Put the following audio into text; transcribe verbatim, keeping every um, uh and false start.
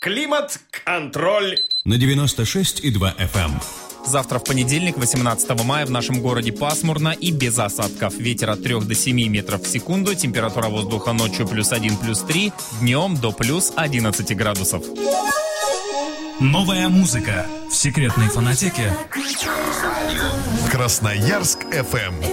Климат-контроль на девяносто шесть и два эф эм. Завтра в понедельник, восемнадцатого мая, в нашем городе пасмурно и без осадков. Ветер от трёх до семи метров в секунду. Температура воздуха ночью плюс один, плюс три. Днем до плюс одиннадцати градусов. Новая музыка в секретной фонотеке. Красноярск эф эм.